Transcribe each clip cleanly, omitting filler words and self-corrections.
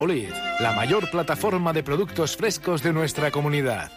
Valladolid, la mayor plataforma de productos frescos de nuestra comunidad.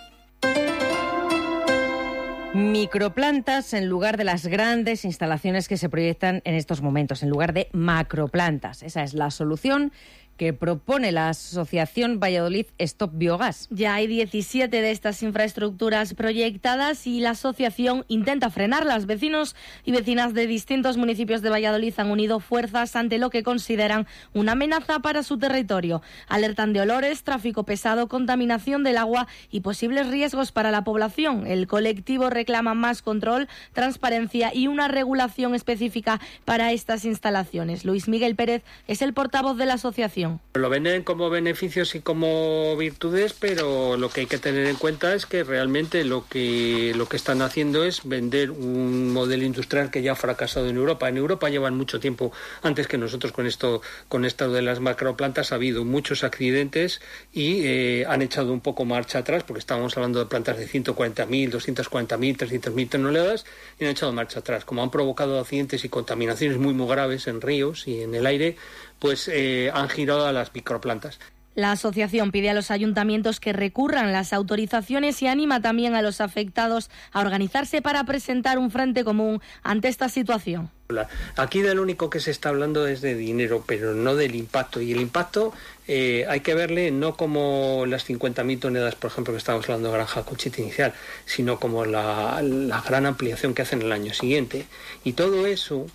Microplantas en lugar de las grandes instalaciones que se proyectan en estos momentos, en lugar de macroplantas. Esa es la solución que propone la Asociación Valladolid Stop Biogas. Ya hay 17 de estas infraestructuras proyectadas y la asociación intenta frenarlas. Vecinos y vecinas de distintos municipios de Valladolid han unido fuerzas ante lo que consideran una amenaza para su territorio. Alertan de olores, tráfico pesado, contaminación del agua y posibles riesgos para la población. El colectivo reclama más control, transparencia y una regulación específica para estas instalaciones. Luis Miguel Pérez es el portavoz de la asociación. Lo venden como beneficios y como virtudes, pero lo que hay que tener en cuenta es que realmente lo que están haciendo es vender un modelo industrial que ya ha fracasado en Europa. En Europa llevan mucho tiempo antes que nosotros con esto de las macroplantas. Ha habido muchos accidentes y han echado un poco marcha atrás, porque estábamos hablando de plantas de 140.000, 240.000, 300.000 toneladas y han echado marcha atrás. Como han provocado accidentes y contaminaciones muy graves en ríos y en el aire, pues han girado a las microplantas. La asociación pide a los ayuntamientos que recurran las autorizaciones y anima también a los afectados a organizarse para presentar un frente común ante esta situación. Aquí del único que se está hablando es de dinero, pero no del impacto. Y el impacto hay que verle no como las 50.000 toneladas, por ejemplo, que estábamos hablando de Granja Conchita inicial, sino como la gran ampliación que hacen el año siguiente. Y todo eso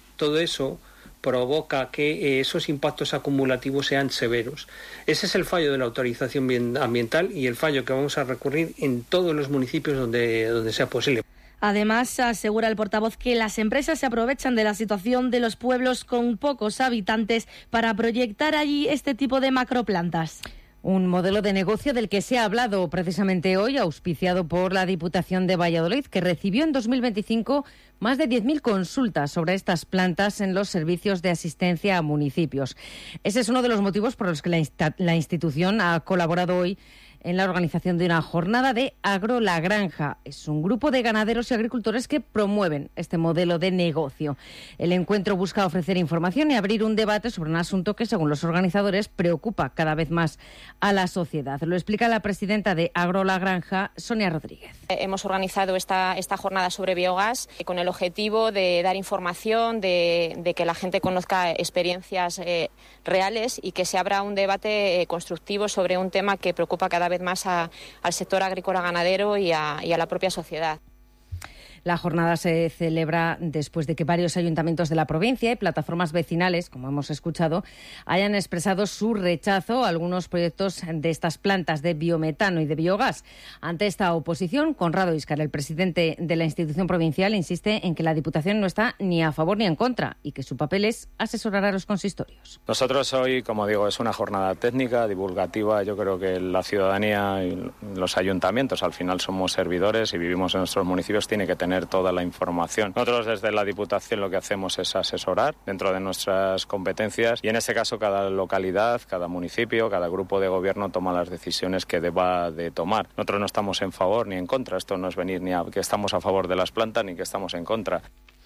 provoca que esos impactos acumulativos sean severos. Ese es el fallo de la autorización ambiental y el fallo que vamos a recurrir en todos los municipios donde sea posible. Además, asegura el portavoz que las empresas se aprovechan de la situación de los pueblos con pocos habitantes para proyectar allí este tipo de macroplantas. Un modelo de negocio del que se ha hablado precisamente hoy, auspiciado por la Diputación de Valladolid, que recibió en 2025 más de 10.000 consultas sobre estas plantas en los servicios de asistencia a municipios. Ese es uno de los motivos por los que la institución ha colaborado hoy en la organización de una jornada de Agro La Granja. Es un grupo de ganaderos y agricultores que promueven este modelo de negocio. El encuentro busca ofrecer información y abrir un debate sobre un asunto que, según los organizadores, preocupa cada vez más a la sociedad. Lo explica la presidenta de Agro La Granja, Sonia Rodríguez. Hemos organizado esta jornada sobre biogás con el objetivo de dar información, de que la gente conozca experiencias reales y que se abra un debate constructivo sobre un tema que preocupa cada vez más al sector agrícola ganadero y a la propia sociedad. La jornada se celebra después de que varios ayuntamientos de la provincia y plataformas vecinales, como hemos escuchado, hayan expresado su rechazo a algunos proyectos de estas plantas de biometano y de biogás. Ante esta oposición, Conrado Íscar, el presidente de la institución provincial, insiste en que la Diputación no está ni a favor ni en contra y que su papel es asesorar a los consistorios. Nosotros hoy, como digo, es una jornada técnica, divulgativa. Yo creo que la ciudadanía y los ayuntamientos, al final somos servidores y vivimos en nuestros municipios, tiene que tener toda la información. Nosotros desde la Diputación lo que hacemos es asesorar dentro de nuestras competencias y en este caso cada localidad, cada municipio, cada grupo de gobierno toma las decisiones que deba de tomar. Nosotros no estamos en favor ni en contra. Esto no es venir ni a que estamos a favor de las plantas ni que estamos en contra.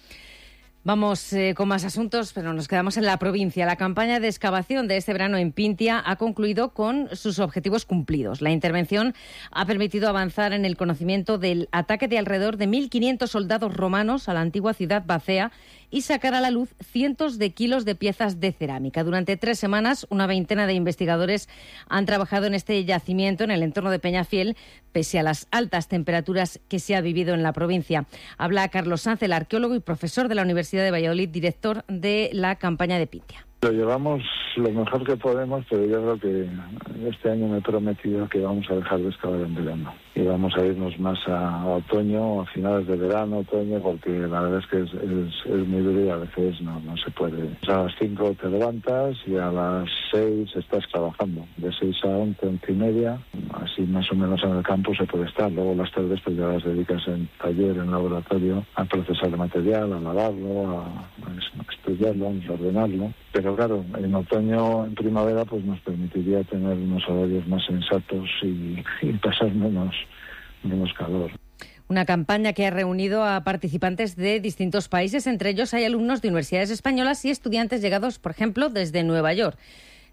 Vamos con más asuntos, pero nos quedamos en la provincia. La campaña de excavación de este verano en Pintia ha concluido con sus objetivos cumplidos. La intervención ha permitido avanzar en el conocimiento del ataque de alrededor de 1.500 soldados romanos a la antigua ciudad bacea y sacar a la luz cientos de kilos de piezas de cerámica. Durante 3 semanas, una veintena de investigadores han trabajado en este yacimiento en el entorno de Peñafiel, pese a las altas temperaturas que se ha vivido en la provincia. Habla Carlos Sanz, el arqueólogo y profesor de la Universidad de Valladolid, director de la campaña de Pintia. Lo llevamos lo mejor que podemos, pero yo creo que este año me he prometido que vamos a dejar de excavar en verano. Y vamos a irnos más a otoño, a finales de verano, otoño, porque la verdad es que es muy duro y a veces no se puede. A las 5 te levantas y a las 6 estás trabajando. De 6 a 11, 11 y media, así más o menos en el campo se puede estar. Luego las tardes pues ya las dedicas en taller, en laboratorio, a procesar el material, a lavarlo, a estudiarlo, a ordenarlo. Pero claro, en otoño, en primavera, pues nos permitiría tener unos horarios más sensatos y pasar menos calor. Una campaña que ha reunido a participantes de distintos países. Entre ellos hay alumnos de universidades españolas y estudiantes llegados, por ejemplo, desde Nueva York.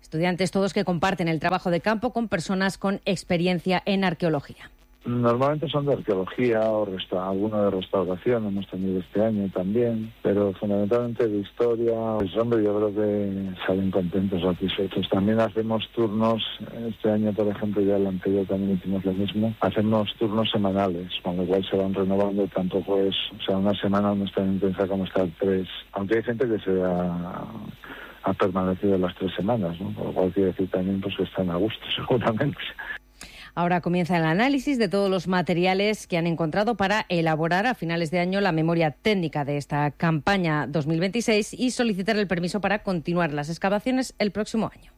Estudiantes todos que comparten el trabajo de campo con personas con experiencia en arqueología. Normalmente son de arqueología o alguno de restauración, hemos tenido este año también, pero fundamentalmente de historia. Pues hombre, yo creo que salen contentos, satisfechos. También hacemos turnos, este año por ejemplo, ya el anterior también hicimos lo mismo, hacemos turnos semanales, con lo cual se van renovando, tampoco es, o sea, una semana no es tan intensa como estar 3, aunque hay gente que se ha permanecido las 3 semanas, ¿no? Por lo cual quiere decir también pues que están a gusto, seguramente. Ahora comienza el análisis de todos los materiales que han encontrado para elaborar a finales de año la memoria técnica de esta campaña 2026 y solicitar el permiso para continuar las excavaciones el próximo año.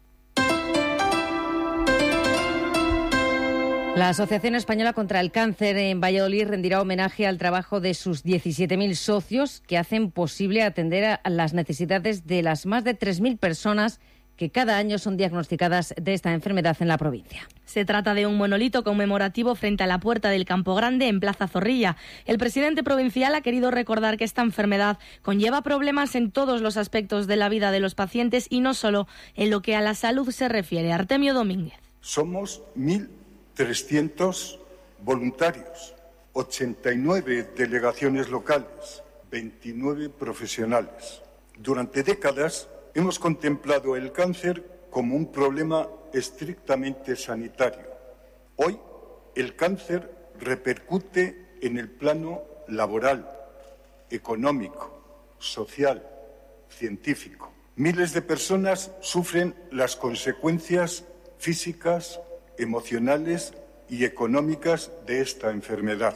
La Asociación Española contra el Cáncer en Valladolid rendirá homenaje al trabajo de sus 17.000 socios que hacen posible atender a las necesidades de las más de 3.000 personas que cada año son diagnosticadas de esta enfermedad en la provincia. Se trata de un monolito conmemorativo frente a la puerta del Campo Grande en Plaza Zorrilla. El presidente provincial ha querido recordar que esta enfermedad conlleva problemas en todos los aspectos de la vida de los pacientes y no solo en lo que a la salud se refiere. Artemio Domínguez. Somos 1.300 voluntarios, 89 delegaciones locales, 29 profesionales. Durante décadas hemos contemplado el cáncer como un problema estrictamente sanitario. Hoy, el cáncer repercute en el plano laboral, económico, social, científico. Miles de personas sufren las consecuencias físicas, emocionales y económicas de esta enfermedad.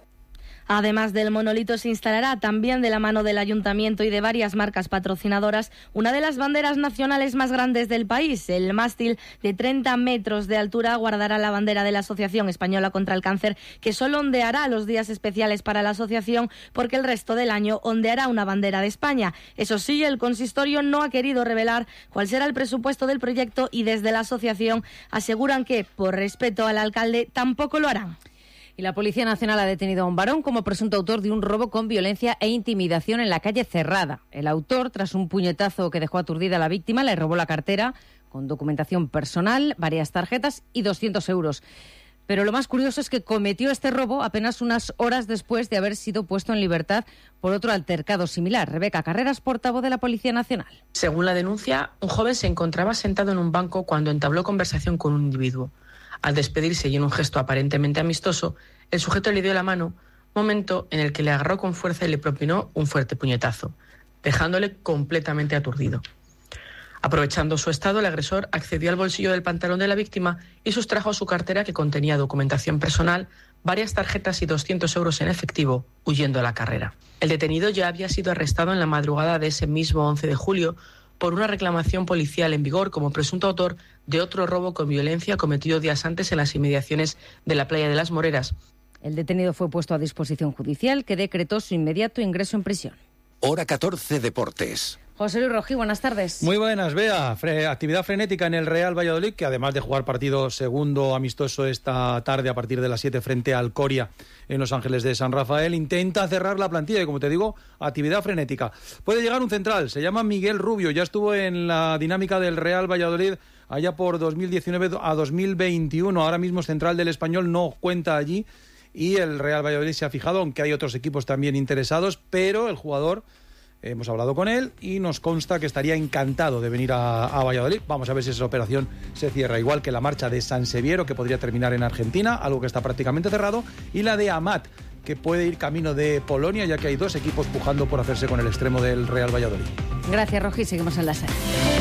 Además del monolito se instalará también de la mano del Ayuntamiento y de varias marcas patrocinadoras una de las banderas nacionales más grandes del país. El mástil de 30 metros de altura guardará la bandera de la Asociación Española contra el Cáncer, que solo ondeará los días especiales para la asociación porque el resto del año ondeará una bandera de España. Eso sí, el consistorio no ha querido revelar cuál será el presupuesto del proyecto y desde la asociación aseguran que, por respeto al alcalde, tampoco lo harán. Y la Policía Nacional ha detenido a un varón como presunto autor de un robo con violencia e intimidación en la calle Cerrada. El autor, tras un puñetazo que dejó aturdida a la víctima, le robó la cartera con documentación personal, varias tarjetas y 200 euros. Pero lo más curioso es que cometió este robo apenas unas horas después de haber sido puesto en libertad por otro altercado similar. Rebeca Carreras, portavoz de la Policía Nacional. Según la denuncia, un joven se encontraba sentado en un banco cuando entabló conversación con un individuo. Al despedirse y en un gesto aparentemente amistoso, el sujeto le dio la mano, momento en el que le agarró con fuerza y le propinó un fuerte puñetazo, dejándole completamente aturdido. Aprovechando su estado, el agresor accedió al bolsillo del pantalón de la víctima y sustrajo su cartera, que contenía documentación personal, varias tarjetas y 200 euros en efectivo, huyendo a la carrera. El detenido ya había sido arrestado en la madrugada de ese mismo 11 de julio por una reclamación policial en vigor como presunto autor de otro robo con violencia cometido días antes en las inmediaciones de la playa de las Moreras. El detenido fue puesto a disposición judicial, que decretó su inmediato ingreso en prisión. Hora 14 Deportes. José Luis Rojí, buenas tardes. Muy buenas, Bea. Actividad frenética en el Real Valladolid, que además de jugar partido segundo amistoso esta tarde a partir de las 7 frente al Coria en Los Ángeles de San Rafael, intenta cerrar la plantilla y, como te digo, actividad frenética. Puede llegar un central, se llama Miguel Rubio, ya estuvo en la dinámica del Real Valladolid allá por 2019 a 2021, ahora mismo es central del Español, no cuenta allí y el Real Valladolid se ha fijado, aunque hay otros equipos también interesados, pero el jugador... Hemos hablado con él y nos consta que estaría encantado de venir a Valladolid. Vamos a ver si esa operación se cierra, igual que la marcha de Sanseviero, que podría terminar en Argentina, algo que está prácticamente cerrado, y la de Amat, que puede ir camino de Polonia, ya que hay dos equipos pujando por hacerse con el extremo del Real Valladolid. Gracias, Roji. Seguimos en la serie.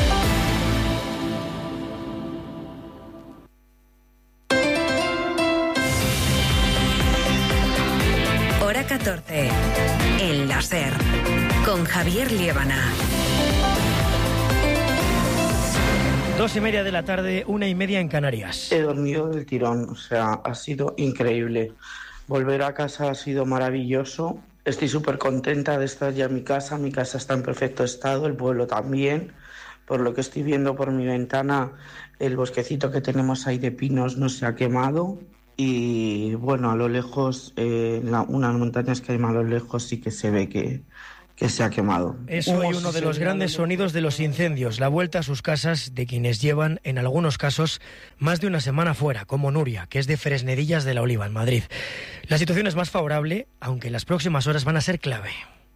Hora 14. El láser. Con Javier Liébana. 2:30 de la tarde, 1:30 en Canarias. He dormido del tirón, o sea, ha sido increíble. Volver a casa ha sido maravilloso. Estoy súper contenta de estar ya en mi casa. Mi casa está en perfecto estado, el pueblo también. Por lo que estoy viendo por mi ventana, el bosquecito que tenemos ahí de pinos no se ha quemado. Y bueno, a lo lejos, unas montañas que hay más a lo lejos sí que se ve que que se ha quemado. Es hoy uno de los grandes sonidos de los incendios, la vuelta a sus casas de quienes llevan, en algunos casos, más de una semana fuera, como Nuria, que es de Fresnedillas de la Oliva, en Madrid. La situación es más favorable, aunque las próximas horas van a ser clave.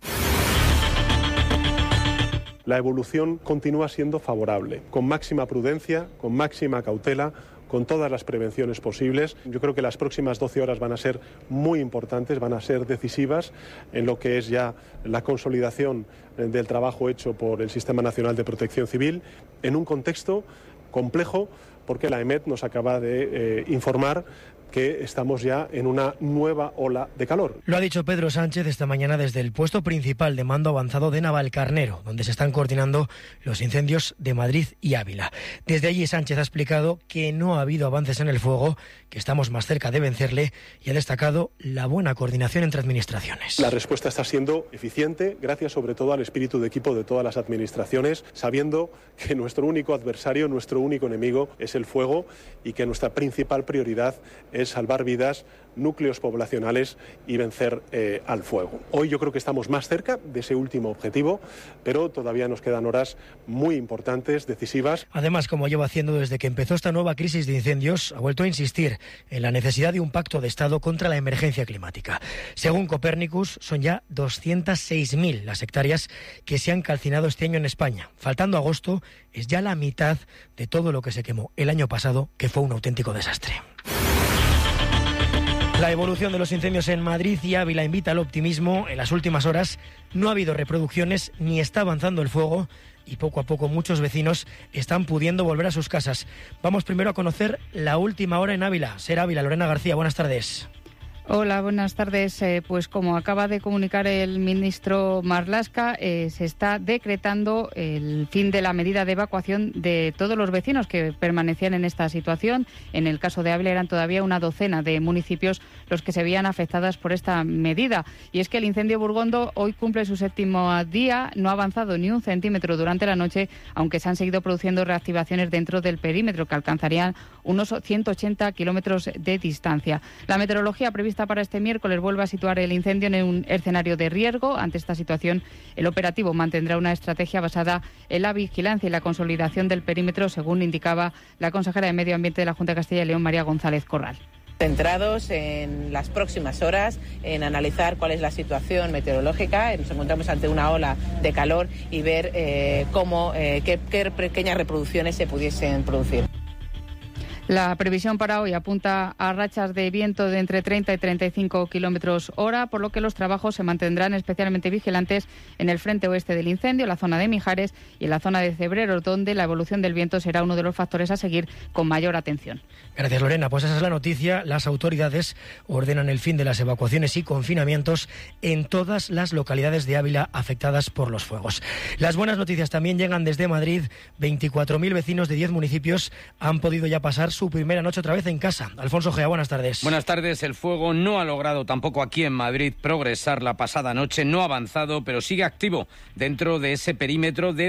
La evolución continúa siendo favorable, con máxima prudencia, con máxima cautela, con todas las prevenciones posibles. Yo creo que las próximas 12 horas van a ser muy importantes, van a ser decisivas en lo que es ya la consolidación del trabajo hecho por el Sistema Nacional de Protección Civil en un contexto complejo, porque la EMET nos acaba de informar que estamos ya en una nueva ola de calor. Lo ha dicho Pedro Sánchez esta mañana desde el puesto principal de mando avanzado de Navalcarnero, donde se están coordinando los incendios de Madrid y Ávila. Desde allí Sánchez ha explicado que no ha habido avances en el fuego, que estamos más cerca de vencerle, y ha destacado la buena coordinación entre administraciones. La respuesta está siendo eficiente, gracias sobre todo al espíritu de equipo de todas las administraciones, sabiendo que nuestro único adversario, nuestro único enemigo es el fuego y que nuestra principal prioridad es salvar vidas, núcleos poblacionales y vencer al fuego. Hoy yo creo que estamos más cerca de ese último objetivo, pero todavía nos quedan horas muy importantes, decisivas. Además, como lleva haciendo desde que empezó esta nueva crisis de incendios, ha vuelto a insistir en la necesidad de un pacto de Estado contra la emergencia climática. Según Copernicus, son ya 206.000 las hectáreas que se han calcinado este año en España. Faltando agosto, es ya la mitad de todo lo que se quemó el año pasado, que fue un auténtico desastre. La evolución de los incendios en Madrid y Ávila invita al optimismo. En las últimas horas no ha habido reproducciones ni está avanzando el fuego y poco a poco muchos vecinos están pudiendo volver a sus casas. Vamos primero a conocer la última hora en Ávila. Ser Ávila, Lorena García, buenas tardes. Hola, buenas tardes. Pues como acaba de comunicar el ministro Marlaska, se está decretando el fin de la medida de evacuación de todos los vecinos que permanecían en esta situación. En el caso de Ávila eran todavía una docena de municipios los que se veían afectadas por esta medida. Y es que el incendio Burgondo hoy cumple su 7º día, no ha avanzado ni un centímetro durante la noche, aunque se han seguido produciendo reactivaciones dentro del perímetro que alcanzarían unos 180 kilómetros de distancia. La meteorología prevista para este miércoles vuelve a situar el incendio en un escenario de riesgo. Ante esta situación, el operativo mantendrá una estrategia basada en la vigilancia y la consolidación del perímetro, según indicaba la consejera de Medio Ambiente de la Junta de Castilla y León, María González Corral. Centrados en las próximas horas, en analizar cuál es la situación meteorológica. Nos encontramos ante una ola de calor y ver qué pequeñas reproducciones se pudiesen producir. La previsión para hoy apunta a rachas de viento de entre 30 y 35 kilómetros hora, por lo que los trabajos se mantendrán especialmente vigilantes en el frente oeste del incendio, la zona de Mijares y en la zona de Cebreros, donde la evolución del viento será uno de los factores a seguir con mayor atención. Gracias, Lorena. Pues esa es la noticia. Las autoridades ordenan el fin de las evacuaciones y confinamientos en todas las localidades de Ávila afectadas por los fuegos. Las buenas noticias también llegan desde Madrid. 24.000 vecinos de 10 municipios han podido ya pasar su primera noche otra vez en casa. Alfonso Gea, buenas tardes. Buenas tardes. El fuego no ha logrado tampoco aquí en Madrid progresar la pasada noche, no ha avanzado, pero sigue activo dentro de ese perímetro de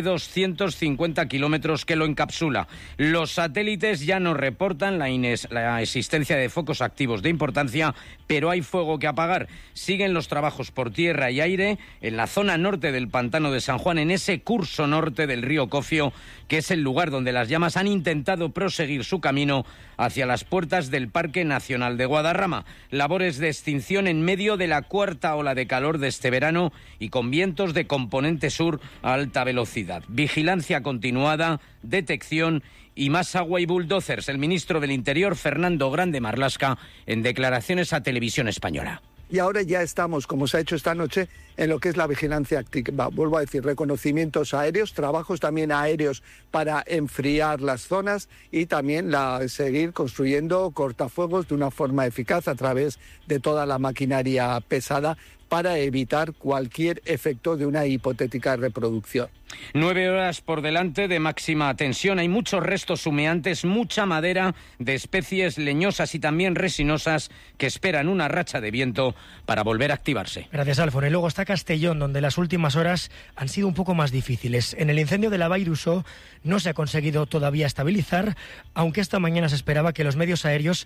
250 kilómetros que lo encapsula. Los satélites ya nos reportan la existencia de focos activos de importancia, pero hay fuego que apagar. Siguen los trabajos por tierra y aire en la zona norte del pantano de San Juan, en ese curso norte del río Cofio, que es el lugar donde las llamas han intentado proseguir su camino hacia las puertas del Parque Nacional de Guadarrama. Labores de extinción en medio de la cuarta ola de calor de este verano y con vientos de componente sur a alta velocidad. Vigilancia continuada, detección y más agua y bulldozers. El ministro del Interior, Fernando Grande Marlaska, en declaraciones a Televisión Española. Y ahora ya estamos, como se ha hecho esta noche, en lo que es la vigilancia activa. Vuelvo a decir, reconocimientos aéreos, trabajos también aéreos para enfriar las zonas y también seguir construyendo cortafuegos de una forma eficaz a través de toda la maquinaria pesada para evitar cualquier efecto de una hipotética reproducción. 9 horas por delante de máxima tensión. Hay muchos restos humeantes, mucha madera de especies leñosas y también resinosas que esperan una racha de viento para volver a activarse. Gracias, Alfon. Y luego está Castellón, donde las últimas horas han sido un poco más difíciles. En el incendio de la Vall d'Uixó no se ha conseguido todavía estabilizar, aunque esta mañana se esperaba que los medios aéreos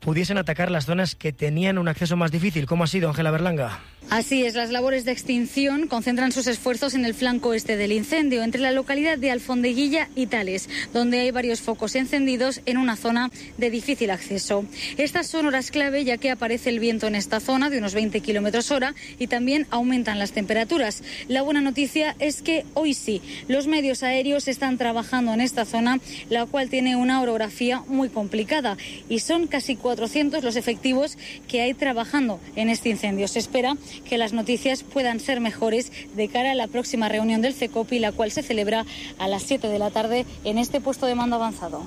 pudiesen atacar las zonas que tenían un acceso más difícil. ¿Cómo ha sido, Ángela Berlanga? Así es, las labores de extinción concentran sus esfuerzos en el flanco este del incendio, entre la localidad de Alfondeguilla y Tales, donde hay varios focos encendidos en una zona de difícil acceso. Estas son horas clave, ya que aparece el viento en esta zona de unos 20 kilómetros hora y también aumentan las temperaturas. La buena noticia es que hoy sí, los medios aéreos están trabajando en esta zona, la cual tiene una orografía muy complicada, y son casi 400 los efectivos que hay trabajando en este incendio. Se espera que las noticias puedan ser mejores de cara a la próxima reunión del CECOPI, la cual se celebra a las 7 de la tarde en este puesto de mando avanzado.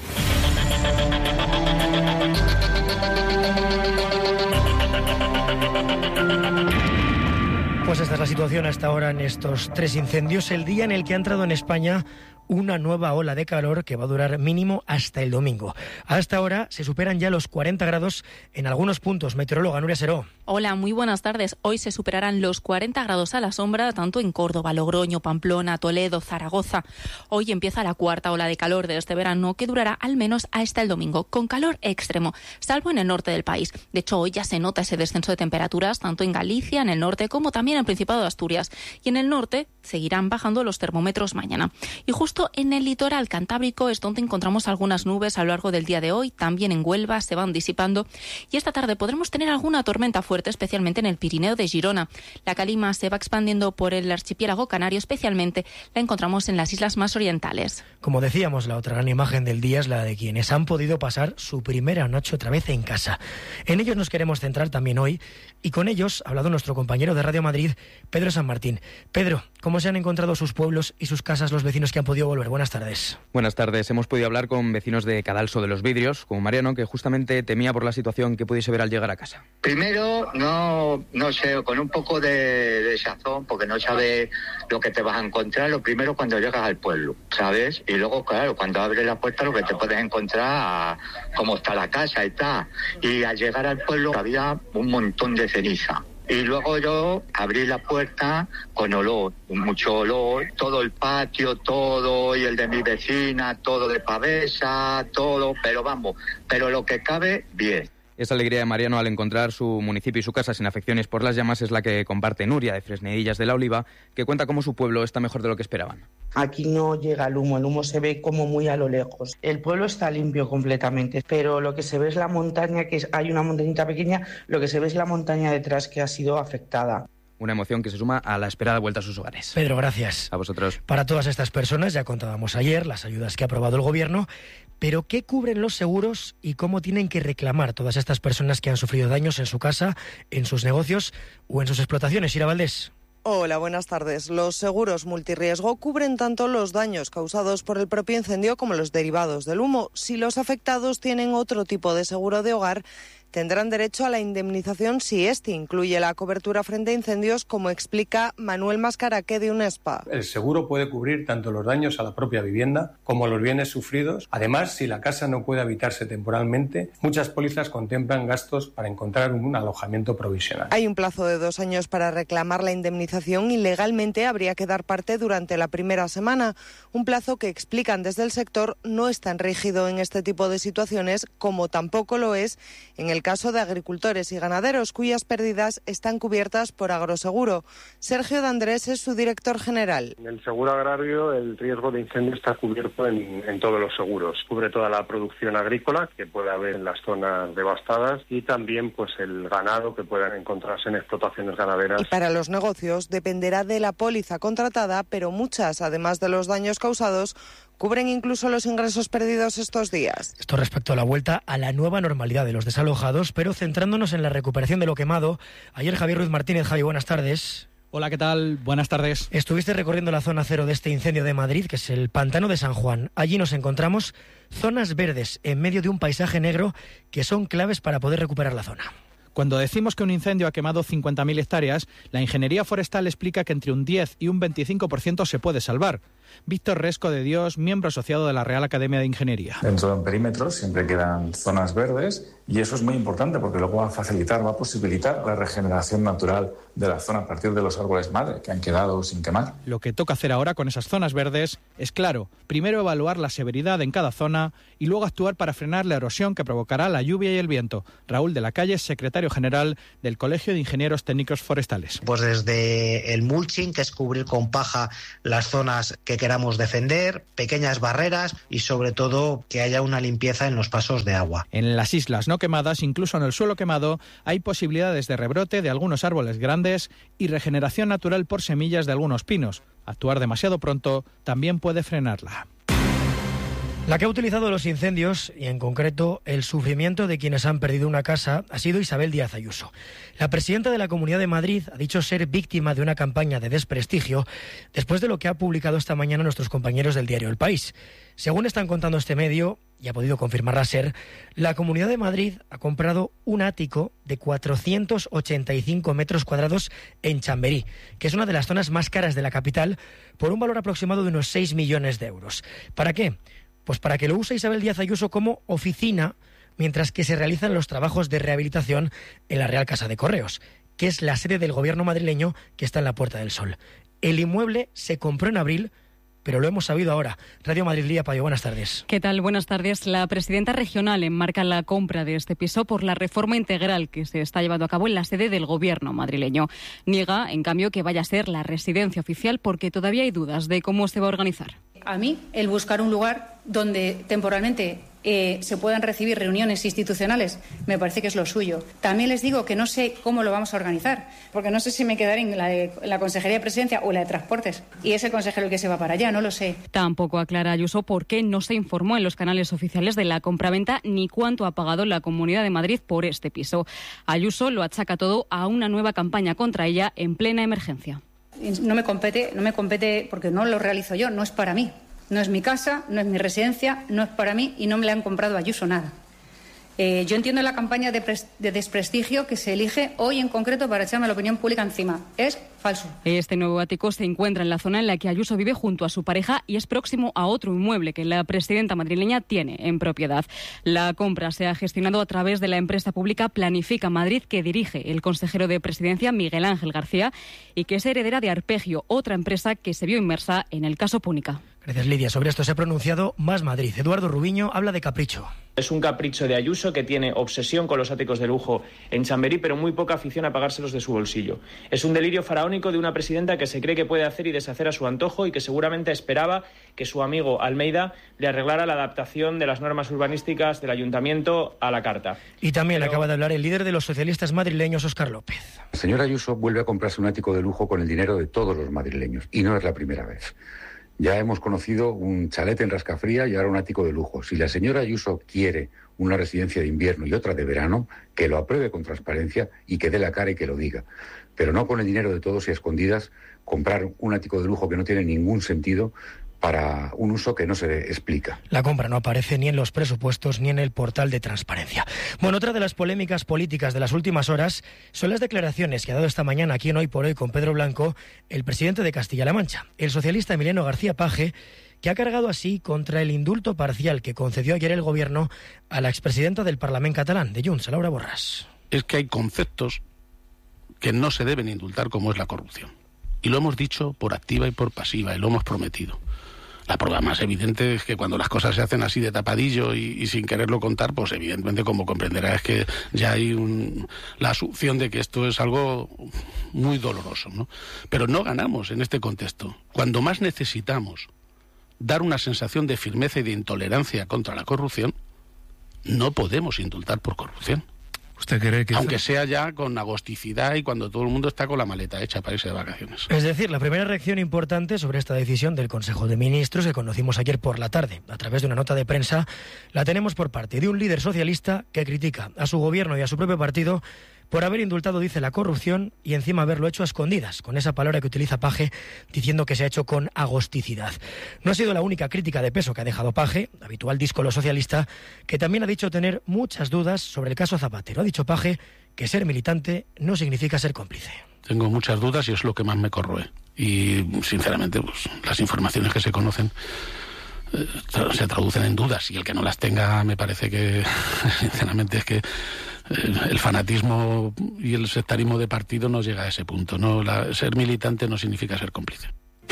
Pues esta es la situación hasta ahora en estos 3 incendios, el día en el que ha entrado en España una nueva ola de calor que va a durar mínimo hasta el domingo. Hasta ahora se superan ya los 40 grados en algunos puntos. Meteoróloga Nuria Seró. Hola, muy buenas tardes. Hoy se superarán los 40 grados a la sombra, tanto en Córdoba, Logroño, Pamplona, Toledo, Zaragoza. Hoy empieza la cuarta ola de calor de este verano, que durará al menos hasta el domingo, con calor extremo, salvo en el norte del país. De hecho, hoy ya se nota ese descenso de temperaturas, tanto en Galicia, en el norte, como también en el Principado de Asturias. Y en el norte seguirán bajando los termómetros mañana. Y justo en el litoral cantábrico es donde encontramos algunas nubes a lo largo del día de hoy. También en Huelva se van disipando. Y esta tarde podremos tener alguna tormenta fuerte, especialmente en el Pirineo de Girona. La calima se va expandiendo por el archipiélago canario, especialmente la encontramos en las islas más orientales. Como decíamos, la otra gran imagen del día es la de quienes han podido pasar su primera noche otra vez en casa. En ellos nos queremos centrar también hoy, y con ellos ha hablado nuestro compañero de Radio Madrid, Pedro San Martín. Pedro, ¿cómo se han encontrado sus pueblos y sus casas los vecinos que han podido volver? Buenas tardes. Buenas tardes. Hemos podido hablar con vecinos de Cadalso de los Vidrios, como Mariano, que justamente temía por la situación que pudiese ver al llegar a casa. Primero, no sé, con un poco de desazón, porque no sabes lo que te vas a encontrar. Lo primero cuando llegas al pueblo, ¿sabes? Y luego, claro, cuando abres la puerta lo que te puedes encontrar, cómo está la casa y tal. Y al llegar al pueblo había un montón de ceniza. Y luego yo abrí la puerta con olor, mucho olor, todo el patio, todo, y el de mi vecina, todo de pavesa, todo, pero lo que cabe, bien. Esa alegría de Mariano al encontrar su municipio y su casa sin afecciones por las llamas es la que comparte Nuria, de Fresnedillas de la Oliva, que cuenta cómo su pueblo está mejor de lo que esperaban. Aquí no llega el humo se ve como muy a lo lejos. El pueblo está limpio completamente, pero lo que se ve es la montaña, hay una montañita pequeña, lo que se ve es la montaña detrás que ha sido afectada. Una emoción que se suma a la esperada vuelta a sus hogares. Pedro, gracias. A vosotros. Para todas estas personas, ya contábamos ayer las ayudas que ha aprobado el Gobierno, pero ¿qué cubren los seguros y cómo tienen que reclamar todas estas personas que han sufrido daños en su casa, en sus negocios o en sus explotaciones? Ira Valdés. Hola, buenas tardes. Los seguros multirriesgo cubren tanto los daños causados por el propio incendio como los derivados del humo. Si los afectados tienen otro tipo de seguro de hogar, tendrán derecho a la indemnización si este incluye la cobertura frente a incendios, como explica Manuel Mascaraque de UNESPA. El seguro puede cubrir tanto los daños a la propia vivienda como los bienes sufridos. Además, si la casa no puede habitarse temporalmente, muchas pólizas contemplan gastos para encontrar un alojamiento provisional. Hay un plazo de 2 años para reclamar la indemnización y legalmente habría que dar parte durante la primera semana. Un plazo que, explican desde el sector, no es tan rígido en este tipo de situaciones como tampoco lo es en el caso de agricultores y ganaderos cuyas pérdidas están cubiertas por Agroseguro. Sergio de Andrés es su director general. En el seguro agrario el riesgo de incendio está cubierto en todos los seguros. Cubre toda la producción agrícola que puede haber en las zonas devastadas y también pues el ganado que puedan encontrarse en explotaciones ganaderas. Y para los negocios dependerá de la póliza contratada, pero muchas, además de los daños causados, cubren incluso los ingresos perdidos estos días. Esto respecto a la vuelta a la nueva normalidad de los desalojados, pero centrándonos en la recuperación de lo quemado. Ayer Javier Ruiz Martínez. Javi, buenas tardes. Hola, ¿qué tal? Buenas tardes. Estuviste recorriendo la zona cero de este incendio de Madrid, que es el Pantano de San Juan. Allí nos encontramos zonas verdes en medio de un paisaje negro que son claves para poder recuperar la zona. Cuando decimos que un incendio ha quemado 50.000 hectáreas, la ingeniería forestal explica que entre un 10 y un 25% se puede salvar. Víctor Resco de Dios, miembro asociado de la Real Academia de Ingeniería. Dentro de un perímetro siempre quedan zonas verdes y eso es muy importante porque luego va a posibilitar la regeneración natural de la zona a partir de los árboles madre que han quedado sin quemar. Lo que toca hacer ahora con esas zonas verdes es, claro, primero evaluar la severidad en cada zona y luego actuar para frenar la erosión que provocará la lluvia y el viento. Raúl de la Calle es secretario general del Colegio de Ingenieros Técnicos Forestales. Pues desde el mulching, que es cubrir con paja las zonas que queramos defender, pequeñas barreras y sobre todo que haya una limpieza en los pasos de agua. En las islas no quemadas, incluso en el suelo quemado, hay posibilidades de rebrote de algunos árboles grandes y regeneración natural por semillas de algunos pinos. Actuar demasiado pronto también puede frenarla. La que ha utilizado los incendios, y en concreto el sufrimiento de quienes han perdido una casa, ha sido Isabel Díaz Ayuso. La presidenta de la Comunidad de Madrid ha dicho ser víctima de una campaña de desprestigio después de lo que ha publicado esta mañana nuestros compañeros del diario El País. Según están contando este medio, y ha podido confirmarla SER, la Comunidad de Madrid ha comprado un ático de 485 metros cuadrados en Chamberí, que es una de las zonas más caras de la capital, por un valor aproximado de unos 6 millones de euros. ¿Para qué? Pues para que lo use Isabel Díaz Ayuso como oficina mientras que se realizan los trabajos de rehabilitación en la Real Casa de Correos, que es la sede del gobierno madrileño que está en la Puerta del Sol. El inmueble se compró en abril, pero lo hemos sabido ahora. Radio Madrid, Lía Payo, buenas tardes. ¿Qué tal? Buenas tardes. La presidenta regional enmarca la compra de este piso por la reforma integral que se está llevando a cabo en la sede del gobierno madrileño. Niega, en cambio, que vaya a ser la residencia oficial porque todavía hay dudas de cómo se va a organizar. A mí, el buscar un lugar donde temporalmente se puedan recibir reuniones institucionales, me parece que es lo suyo. También les digo que no sé cómo lo vamos a organizar, porque no sé si me quedaré en la Consejería de Presidencia o en la de Transportes, y es el consejero el que se va para allá, no lo sé. Tampoco aclara Ayuso por qué no se informó en los canales oficiales de la compraventa ni cuánto ha pagado la Comunidad de Madrid por este piso. Ayuso lo achaca todo a una nueva campaña contra ella en plena emergencia. No me compete porque no lo realizo yo, no es para mí. No es mi casa, no es mi residencia, no es para mí y no me le han comprado a Ayuso nada. Yo entiendo la campaña de desprestigio que se elige hoy en concreto para echarme la opinión pública encima. Es falso. Este nuevo ático se encuentra en la zona en la que Ayuso vive junto a su pareja y es próximo a otro inmueble que la presidenta madrileña tiene en propiedad. La compra se ha gestionado a través de la empresa pública Planifica Madrid, que dirige el consejero de Presidencia Miguel Ángel García y que es heredera de Arpegio, otra empresa que se vio inmersa en el caso Púnica. Gracias, Lidia. Sobre esto se ha pronunciado Más Madrid. Eduardo Rubiño habla de capricho. Es un capricho de Ayuso, que tiene obsesión con los áticos de lujo en Chamberí, pero muy poca afición a pagárselos de su bolsillo. Es un delirio faraónico de una presidenta que se cree que puede hacer y deshacer a su antojo y que seguramente esperaba que su amigo Almeida le arreglara la adaptación de las normas urbanísticas del ayuntamiento a la carta. Y también acaba de hablar el líder de los socialistas madrileños, Óscar López. La señora Ayuso vuelve a comprarse un ático de lujo con el dinero de todos los madrileños, y no es la primera vez. Ya hemos conocido un chalet en Rascafría y ahora un ático de lujo. Si la señora Ayuso quiere una residencia de invierno y otra de verano, que lo apruebe con transparencia y que dé la cara y que lo diga. Pero no con el dinero de todos y a escondidas comprar un ático de lujo que no tiene ningún sentido para un uso que no se explica. La compra no aparece ni en los presupuestos ni en el portal de transparencia. Bueno, otra de las polémicas políticas de las últimas horas son las declaraciones que ha dado esta mañana aquí en Hoy por Hoy con Pedro Blanco, el presidente de Castilla-La Mancha, el socialista Emiliano García Paje, que ha cargado así contra el indulto parcial que concedió ayer el Gobierno a la expresidenta del Parlamento catalán, de Junts, a Laura Borràs. Es que hay conceptos que no se deben indultar, como es la corrupción. Y lo hemos dicho por activa y por pasiva, y lo hemos prometido. La prueba más evidente es que cuando las cosas se hacen así de tapadillo y sin quererlo contar, pues evidentemente, como comprenderá, es que ya hay la asunción de que esto es algo muy doloroso, ¿no? Pero no ganamos en este contexto. Cuando más necesitamos dar una sensación de firmeza y de intolerancia contra la corrupción, no podemos indultar por corrupción. ¿Usted cree que aunque sea ya con agosticidad y cuando todo el mundo está con la maleta hecha para irse de vacaciones? Es decir, la primera reacción importante sobre esta decisión del Consejo de Ministros, que conocimos ayer por la tarde a través de una nota de prensa, la tenemos por parte de un líder socialista que critica a su gobierno y a su propio partido por haber indultado, dice, la corrupción y encima haberlo hecho a escondidas, con esa palabra que utiliza Paje, diciendo que se ha hecho con agosticidad. No ha sido la única crítica de peso que ha dejado Paje, habitual díscolo socialista, que también ha dicho tener muchas dudas sobre el caso Zapatero. Ha dicho Paje que ser militante no significa ser cómplice. Tengo muchas dudas y es lo que más me corroe. Y, sinceramente, pues las informaciones que se conocen se traducen en dudas, y el que no las tenga, me parece que, sinceramente, es que el fanatismo y el sectarismo de partido no llega a ese punto. Ser militante no significa ser cómplice.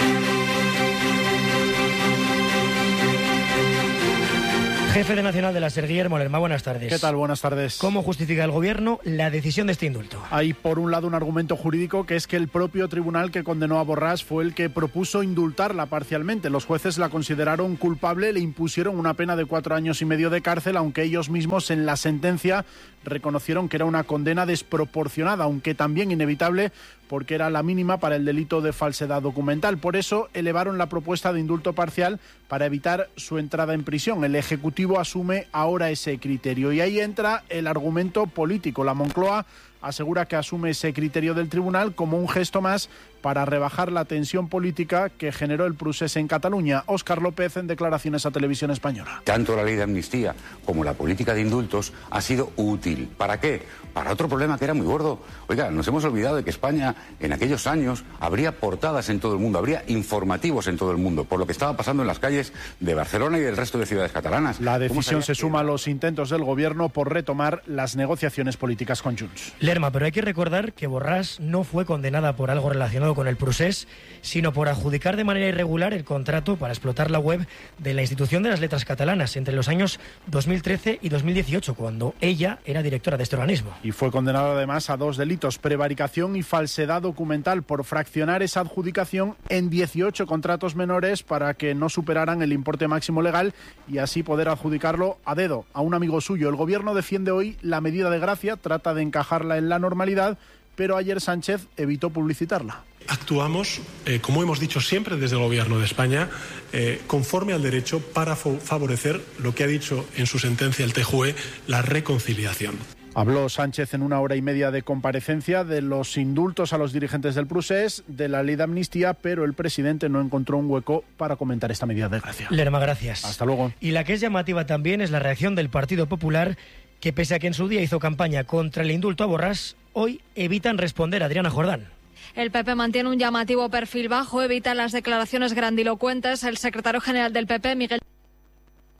Jefe de Nacional de la SER, Guillermo Lerma, buenas tardes. ¿Qué tal? Buenas tardes. ¿Cómo justifica el Gobierno la decisión de este indulto? Hay, por un lado, un argumento jurídico, que es que el propio tribunal que condenó a Borràs fue el que propuso indultarla parcialmente. Los jueces la consideraron culpable, le impusieron una pena de 4 años y medio de cárcel, aunque ellos mismos en la sentencia reconocieron que era una condena desproporcionada, aunque también inevitable, porque era la mínima para el delito de falsedad documental. Por eso elevaron la propuesta de indulto parcial para evitar su entrada en prisión. El Ejecutivo asume ahora ese criterio y ahí entra el argumento político. La Moncloa asegura que asume ese criterio del tribunal como un gesto más para rebajar la tensión política que generó el procés en Cataluña. Óscar López, en declaraciones a Televisión Española. Tanto la ley de amnistía como la política de indultos ha sido útil. ¿Para qué? Para otro problema que era muy gordo. Oiga, nos hemos olvidado de que España en aquellos años habría portadas en todo el mundo, habría informativos en todo el mundo, por lo que estaba pasando en las calles de Barcelona y del resto de ciudades catalanas. La decisión se suma a los intentos del Gobierno por retomar las negociaciones políticas con Junts. Lerma, pero hay que recordar que Borràs no fue condenada por algo relacionado con el procés, sino por adjudicar de manera irregular el contrato para explotar la web de la Institución de las Letras Catalanas entre los años 2013 y 2018, cuando ella era directora de este organismo. Y fue condenado además a 2 delitos, prevaricación y falsedad documental, por fraccionar esa adjudicación en 18 contratos menores para que no superaran el importe máximo legal y así poder adjudicarlo a dedo a un amigo suyo. El Gobierno defiende hoy la medida de gracia, trata de encajarla en la normalidad, pero ayer Sánchez evitó publicitarla. Actuamos, como hemos dicho siempre desde el Gobierno de España, conforme al derecho para favorecer lo que ha dicho en su sentencia el TJUE, la reconciliación. Habló Sánchez en 1 hora y media de comparecencia de los indultos a los dirigentes del procés, de la ley de amnistía, pero el presidente no encontró un hueco para comentar esta medida de gracia. Lerma, gracias. Hasta luego. Y la que es llamativa también es la reacción del Partido Popular, que pese a que en su día hizo campaña contra el indulto a Borràs, hoy evitan responder a Adriana Jordán. El PP mantiene un llamativo perfil bajo, evita las declaraciones grandilocuentes. El secretario general del PP, Miguel